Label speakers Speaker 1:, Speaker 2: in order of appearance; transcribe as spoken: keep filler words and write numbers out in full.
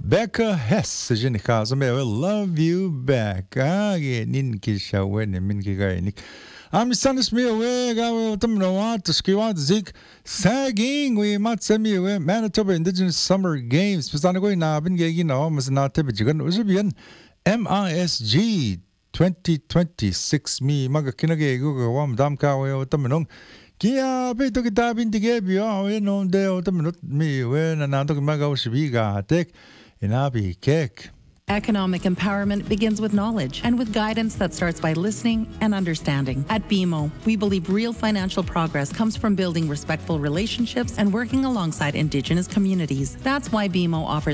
Speaker 1: Becca Hess Jenica som I love you back. Ah, nin kisha wen min kigainik. I'm Sanis me away, go to Mnoat to Skiwat Zik, sagging, we might send me away, Manitoba Indigenous Summer Games, Pistanago in Abin Gagin, almost not typical, was be M I S G twenty twenty-six me, Magakinage, Google, Wam Damka, or Tamanong. Kia, pay to get up in the Gabia, we know they autominate me when and I took Mago Shibiga, take in Abi cake.
Speaker 2: Economic empowerment begins with knowledge and with guidance that starts by listening and understanding. At B M O, we believe real financial progress comes from building respectful relationships and working alongside Indigenous communities. That's why B M O offers